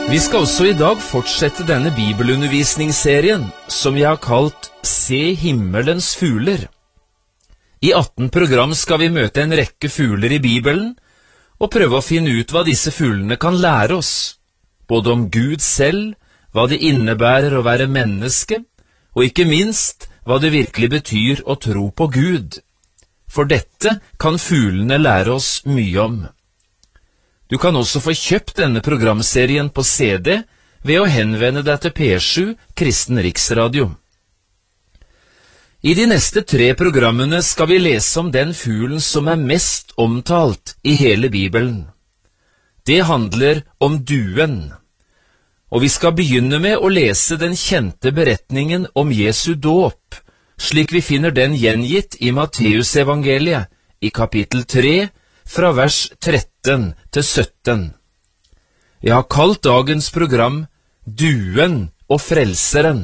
Vi skal også i dag fortsette denne bibelundervisningsserien som vi har kalt Se himmelens fugler. I 18 program skal vi møte en rekke fugler i Bibelen og prøve å finne ut hva disse fuglene kan lære oss, både om Gud selv, hva det innebærer å være menneske, og ikke minst hva det virkelig betyr å tro på Gud. For dette kan fuglene lære oss mye om. Du kan også få kjøpt denne programserien på CD ved å henvende deg til P7 Kristen Riksradio. I de neste 3 programmene skal vi lese om den fuglen som er mest omtalt i hele Bibelen. Det handler om duen. Og vi skal begynne med å lese den kjente beretningen om Jesu dåp, slik vi finner den gjengitt i Matteusevangeliet i kapittel 3, fra vers 13 til 17. Jeg har kalt dagens program Duen og Frelseren.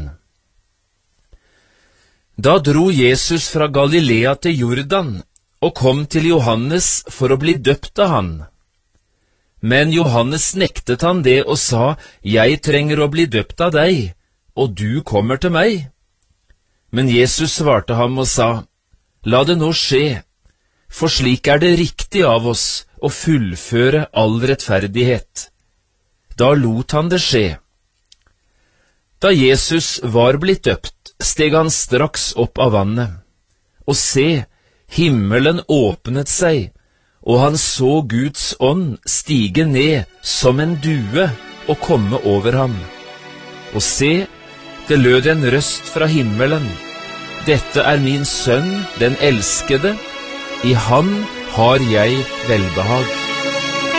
Da dro Jesus fra Galilea til Jordan og kom til Johannes for å bli døpt av han. Men Johannes nektet han det og sa, «Jeg trenger å bli døpt av deg, og du kommer til meg.» Men Jesus svarte ham og sa, «La det nå skje, for slik er det riktig av oss å fullføre all rettferdighet.» Da lot han det skje. Da Jesus var blitt døpt, steg han straks opp av vannet. Og se, himmelen åpnet seg, og han så Guds ånd stige ned som en due og komme over ham. Og se, det lød en røst fra himmelen. Dette er min sønn, den elskede. I ham har jeg velbehag.